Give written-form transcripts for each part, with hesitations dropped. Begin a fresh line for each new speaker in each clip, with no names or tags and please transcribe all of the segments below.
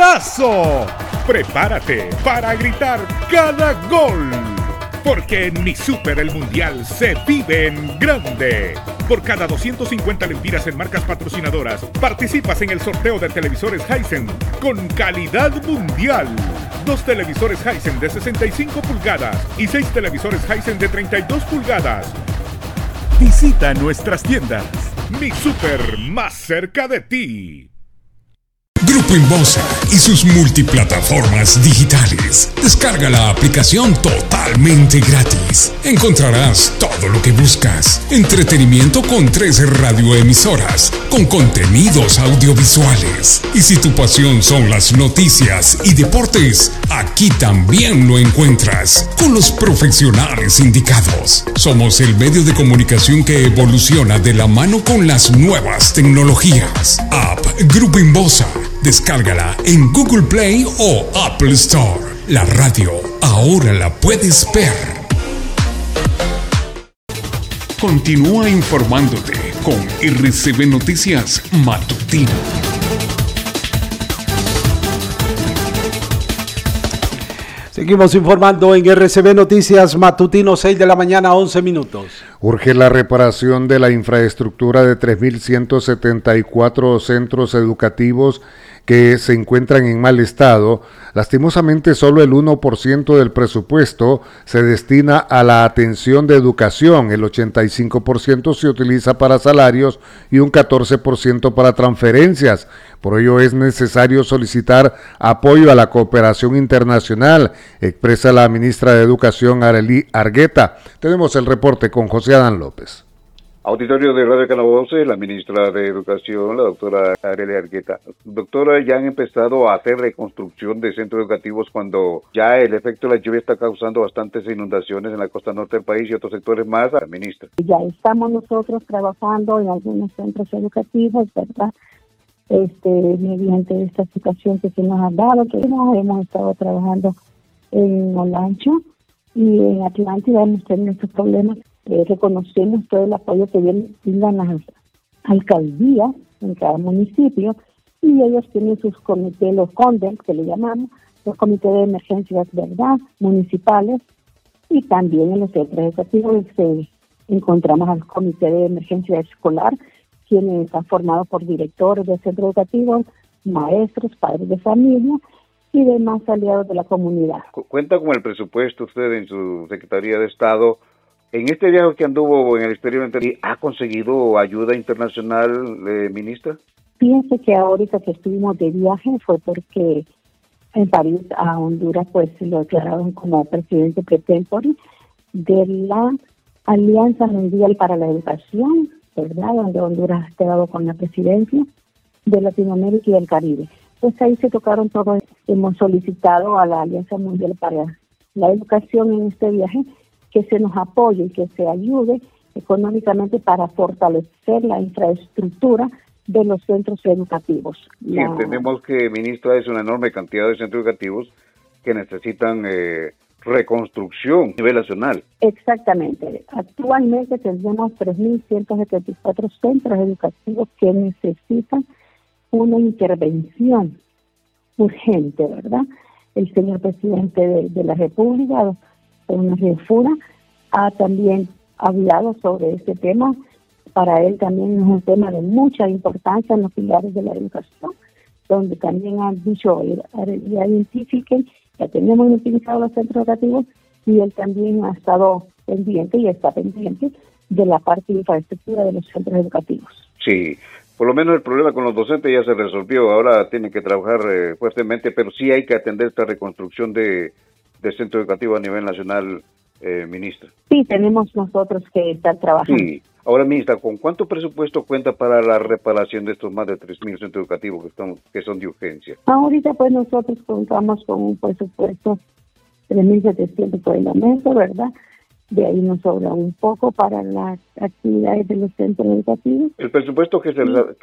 ¡Golazo! Prepárate para gritar cada gol. Porque en Mi Super el Mundial se vive en grande. Por cada 250 lempiras en marcas patrocinadoras, participas en el sorteo de televisores Hisense con calidad mundial. 2 televisores Hisense de 65 pulgadas y 6 televisores Hisense de 32 pulgadas. Visita nuestras tiendas. Mi Super, más cerca de ti.
Grupo Inbosa y sus multiplataformas digitales. Descarga la aplicación totalmente gratis. Encontrarás todo lo que buscas. Entretenimiento con 3 radioemisoras, con contenidos audiovisuales. Y si tu pasión son las noticias y deportes, aquí también lo encuentras, con los profesionales indicados. Somos el medio de comunicación que evoluciona de la mano con las nuevas tecnologías. App Grupo Inbosa. Descárgala en Google Play o Apple Store. La radio ahora la puedes ver. Continúa informándote con RCB Noticias Matutino.
Seguimos informando en RCB Noticias Matutino, 6 de la mañana, 11 minutos.
Urge la reparación de la infraestructura de 3.174 centros educativos que se encuentran en mal estado. Lastimosamente, solo el 1% del presupuesto se destina a la atención de educación, el 85% se utiliza para salarios y un 14% para transferencias. Por ello es necesario solicitar apoyo a la cooperación internacional, expresa la ministra de Educación, Arely Argueta. Tenemos el reporte con José Adán López.
Auditorio de Radio Canavoce, la ministra de Educación, la doctora Arely Argueta. Doctora, ya han empezado a hacer reconstrucción de centros educativos cuando ya el efecto de la lluvia está causando bastantes inundaciones en la costa norte del país y otros sectores más, la ministra.
Ya estamos nosotros trabajando en algunos centros educativos, ¿verdad? Mediante esta situación que se nos ha dado, que hemos estado trabajando en Olancho y en Atlántida, hemos tenido estos problemas. Reconocemos todo el apoyo que brindan las alcaldías en cada municipio y ellos tienen sus comités, los CONDEM, que le llamamos, los comités de emergencias, ¿verdad?, municipales, y también en los centros educativos encontramos al comité de emergencia escolar, quienes están formados por directores de centros educativos, maestros, padres de familia y demás aliados de la comunidad.
¿Cuenta con el presupuesto usted en su Secretaría de Estado? En este viaje que anduvo en el exterior, ¿ha conseguido ayuda internacional, ministra?
Fíjense que ahorita que estuvimos de viaje fue porque en París, a Honduras, pues lo declararon como presidente pretempore de la Alianza Mundial para la Educación, ¿verdad?, donde Honduras ha quedado con la presidencia de Latinoamérica y del Caribe. Pues ahí se tocaron todos. Hemos solicitado a la Alianza Mundial para la Educación en este viaje que se nos apoye y que se ayude económicamente para fortalecer la infraestructura de los centros educativos.
Sí, entendemos que, ministra, es una enorme cantidad de centros educativos que necesitan reconstrucción a nivel nacional.
Exactamente. Actualmente tenemos 3.174 centros educativos que necesitan una intervención urgente, ¿verdad? El señor presidente de la República, una Fura, ha también hablado sobre este tema. Para él también es un tema de mucha importancia en los pilares de la educación, donde también han dicho, ya identifiquen, ya tenemos identificados los centros educativos, y él también ha estado pendiente y está pendiente de la parte de infraestructura de los centros educativos.
Sí, por lo menos el problema con los docentes ya se resolvió, ahora tienen que trabajar fuertemente, pero sí hay que atender esta reconstrucción de centro educativo a nivel nacional, ministra.
Sí, tenemos nosotros que estar trabajando.
Sí. Ahora, ministra, ¿con cuánto presupuesto cuenta para la reparación de estos más de 3.000 centros educativos que son de urgencia?
Ahorita pues nosotros contamos con un presupuesto 3.700 por el momento, ¿verdad? De ahí nos sobra un poco para las actividades de los centros educativos.
El presupuesto que se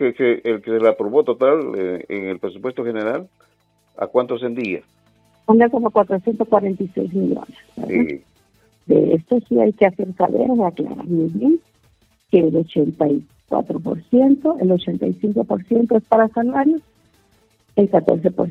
le aprobó total en el presupuesto general, ¿a cuánto ascendía?
Ponga como 446 millones.
Sí.
De esto sí hay que hacer saber, aclarar muy bien, que el 84%, el 85% es para salarios, el 14%